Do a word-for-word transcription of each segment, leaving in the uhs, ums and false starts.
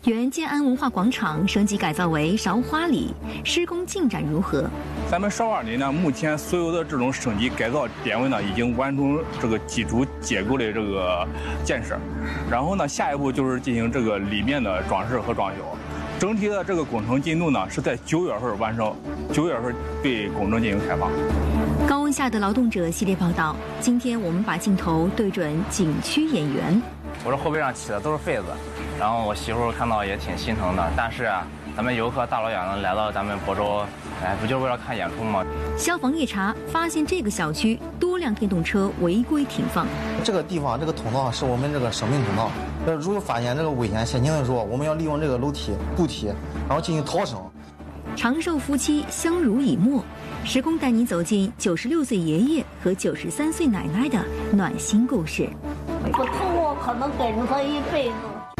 原建安文化广场升级改造为韶华里，施工进展如何？ 咱们韶华里呢，目前所有的这种升级改造点位呢，已经完成这个基础结构的这个建设，然后呢，下一步就是进行这个里面的装饰和装修。整体的这个工程进度呢，是在九月份完成，九月份对工程进行开放。 高温下的劳动者系列报道，今天我们把镜头对准景区演员。 我这后背上起的都是痱子，然后我媳妇看到也挺心疼的。但是啊，咱们游客大老远的来到咱们亳州，哎，不就是为了看演出吗？ 消防夜查发现，这个小区多辆电动车违规停放。 这个地方这个通道是我们这个生命通道，呃，如果发现这个危险现情的时候，我们要利用这个楼梯、步梯，然后进行逃生。 长寿夫妻相濡以沫，时空带你走进九十六岁爷爷和九十三岁奶奶的暖心故事。 不疼我可能跟着他一辈子。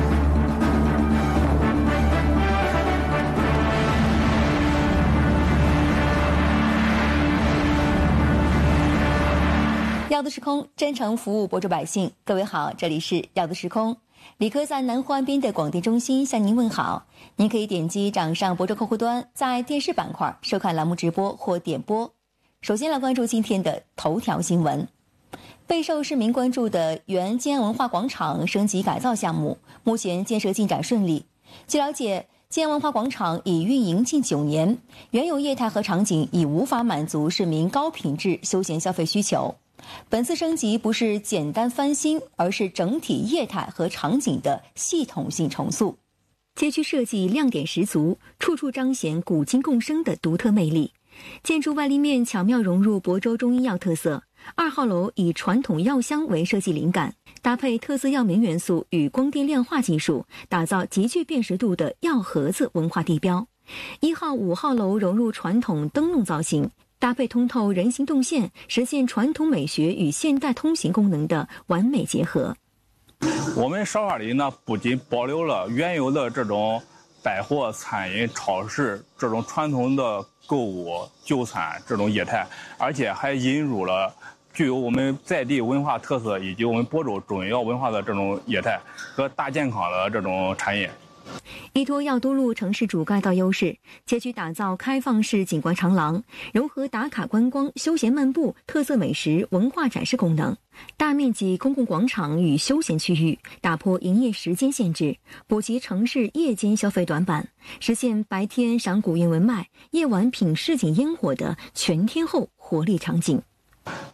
耀的时空真诚服务亳州百姓，各位好，这里是耀的时空。李科在南湖岸边的广电中心向您问好。您可以点击掌上亳州客户端，在电视板块收看栏目直播或点播。首先来关注今天的头条新闻。备受市民关注的原建安文化广场升级改造项目，目前建设进展顺利。据了解，建安文化广场已运营近九年，原有业态和场景已无法满足市民高品质休闲消费需求。本次升级不是简单翻新，而是整体业态和场景的系统性重塑。街区设计亮点十足，处处彰显古今共生的独特魅力。建筑外立面巧妙融入亳州中医药特色。二号楼以传统药香为设计灵感，搭配特色药名元素与光电量化技术，打造极具辨识度的药盒子文化地标。一号、五号楼融入传统灯笼造型，搭配通透人行动线，实现传统美学与现代通行功能的完美结合。 我们韶华里呢，不仅保留了原有的这种百货、餐饮、超市这种传统的购物、就餐这种业态，而且还引入了具有我们在地文化特色以及我们亳州中医药文化的这种业态和大健康的这种产业。 依托药都路城市主干道优势，街区打造开放式景观长廊，融合打卡观光、休闲漫步、特色美食、文化展示功能。大面积公共广场与休闲区域，打破营业时间限制，补齐城市夜间消费短板，实现白天赏古韵文脉，夜晚品市井烟火的全天候活力场景。